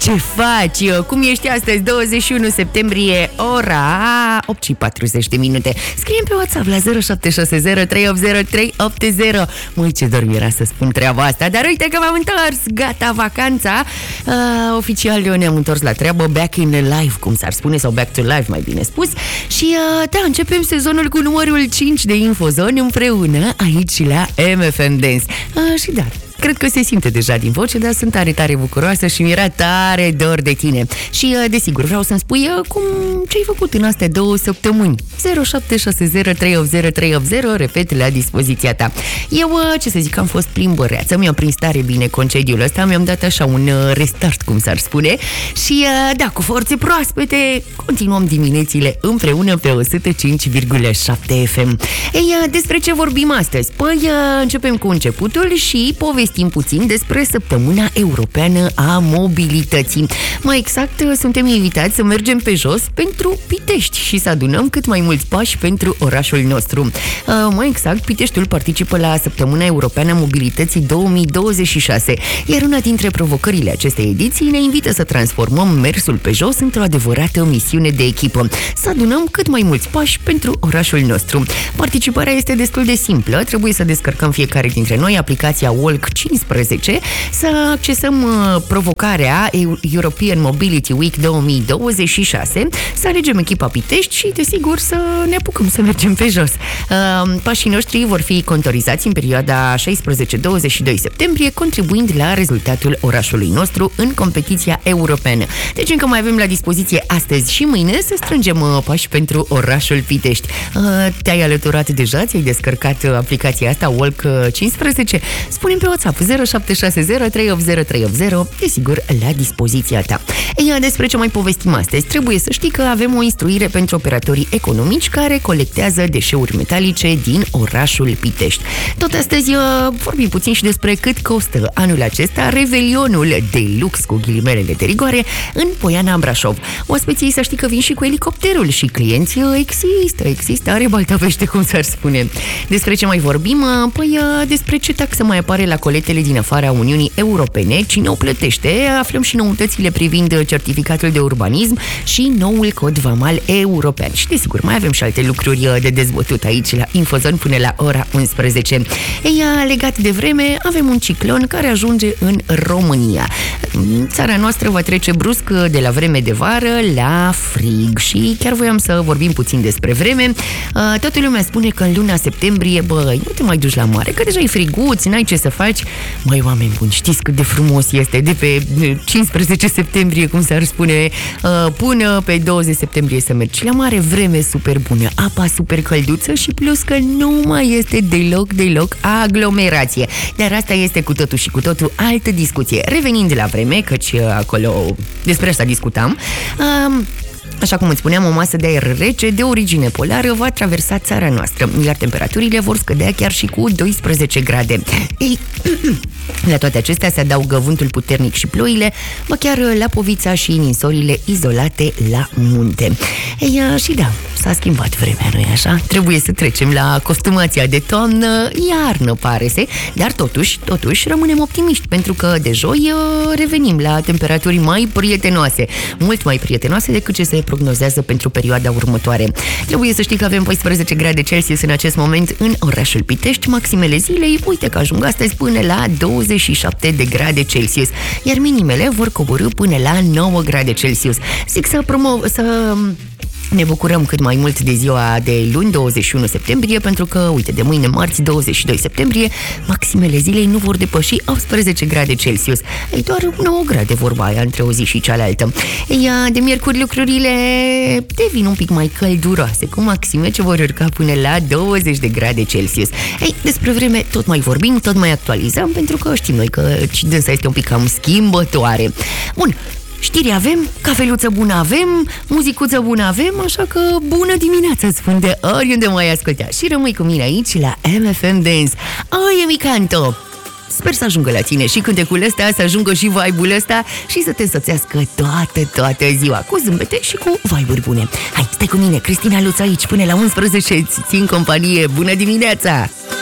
Ce faci? Cum ești astăzi, 21 septembrie, ora 8:40 de minute? Scrie-mi pe WhatsApp la 0760 380 380. Măi, ce dor mi-era să spun treaba asta, dar uite că m-am întors, gata vacanța. Oficial ne-am întors la treabă, back in life, cum s-ar spune, sau back to life, mai bine spus. Și da, începem sezonul cu numărul 5 de Infozone împreună aici la MFM Dance. Și da, cred că se simte deja din voce, dar sunt tare, tare bucuroasă și mi-era tare dor de tine. Și, desigur, vreau să-mi spui ce-ai făcut în astea 2 săptămâni. 0760 380 380, repet, la dispoziția ta. Eu, ce să zic, am fost plimbăreață, mi-am prins tare bine concediul ăsta, mi-am dat așa un restart, cum s-ar spune. Și, da, cu forțe proaspete, continuăm diminețile împreună pe 105,7 FM. Ei, despre ce vorbim astăzi? Păi, începem cu începutul și povestim puțin despre Săptămâna Europeană a Mobilității. Mai exact, suntem invitați să mergem pe jos pentru Pitești și să adunăm cât mai mulți pași pentru orașul nostru. Mai exact, Piteștiul participă la Săptămâna Europeană a Mobilității 2026, iar una dintre provocările acestei ediții ne invită să transformăm mersul pe jos într-o adevărată misiune de echipă, să adunăm cât mai mulți pași pentru orașul nostru. Participarea este destul de simplă, trebuie să descărcăm fiecare dintre noi aplicația Walk 15, să accesăm provocarea European Mobility Week 2026, să alegem echipa Pitești și, desigur, să ne apucăm să mergem pe jos. Pașii noștri vor fi contorizați în perioada 16-22 septembrie, contribuind la rezultatul orașului nostru în competiția europeană. Deci încă mai avem la dispoziție astăzi și mâine să strângem pași pentru orașul Pitești. Te-ai alăturat deja? Ți-ai descărcat aplicația asta, Walk 15? Spune-mi pe WhatsApp 0760 380 380, desigur, la dispoziția ta. Ei, despre ce mai povestim astăzi? Trebuie să știi că avem o instruire pentru operatorii economici care colectează deșeuri metalice din orașul Pitești. Tot astăzi vorbim puțin și despre cât costă anul acesta revelionul de lux, cu ghilimelele de rigoare, în Poiana Brașov. Oaspeții, să știi că vin și cu elicopterul și clienții există, are baltavește, cum s-ar spune. Despre ce mai vorbim? Păi despre ce taxă mai apare la coletele din afara Uniunii Europene, cine o plătește, aflăm și noutățile privind certificatul de urbanism și noul cod vamal european. Și desigur, mai avem și alte lucruri de dezbătut aici la Infozone până la ora 11. Ei, legat de vreme, avem un ciclon care ajunge în România. Țara noastră va trece brusc de la vreme de vară la frig și chiar voiam să vorbim puțin despre vreme. Toată lumea spune că în luna septembrie, băi, nu te mai duci la mare, că deja e friguț, n-ai ce să faci. Măi, oameni buni, știți cât de frumos este de pe 15 septembrie, cum s-ar spune, până pe 20 septembrie să mergi la mare, vreme super bună, apa super călduță și plus că nu mai este deloc aglomerație. Dar asta este cu totul și cu totul altă discuție. Revenind la vreme, căci acolo despre asta discutam, așa cum îți spuneam, o masă de aer rece de origine polară va traversa țara noastră, iar temperaturile vor scădea chiar și cu 12 grade. Ei, la toate acestea se adaugă vântul puternic și ploile, ba chiar lapovița și ninsorile izolate la munte. Ei, și da, s-a schimbat vremea, nu-i așa? Trebuie să trecem la costumația de toamnă-iarnă, pare-se, dar totuși rămânem optimiști, pentru că de joi revenim la temperaturi mai prietenoase, mult mai prietenoase decât ce se prognozează pentru perioada următoare. Trebuie să știi că avem 14 grade Celsius în acest moment în orașul Pitești, maximele zilei, uite că ajung astăzi până la 27 de grade Celsius, iar minimele vor coborî până la 9 grade Celsius. Zic să ne bucurăm cât mai mult de ziua de luni, 21 septembrie, pentru că, uite, de mâine, marți, 22 septembrie, maximele zilei nu vor depăși 18 grade Celsius. E doar 9 grade, vorba aia, între o zi și cealaltă. De miercuri lucrurile devin un pic mai călduroase, cu maxime ce vor urca până la 20 de grade Celsius. Ei, despre vreme tot mai vorbim, tot mai actualizăm, pentru că știm noi că dânsa este un pic cam schimbătoare. Bun, știri avem, cafeluță bună avem, muzicuță bună avem, așa că bună dimineața, îți spun de oriunde mai asculta. Și rămâi cu mine aici la MFM Dance. E Micanto! Sper să ajungă la tine și cântecul ăsta, să ajungă și vibe-ul ăsta și să te însoțească toată ziua, cu zâmbete și cu vibe-uri bune. Hai, stai cu mine, Cristina Luț aici, până la 11, îți țin companie. Bună dimineața!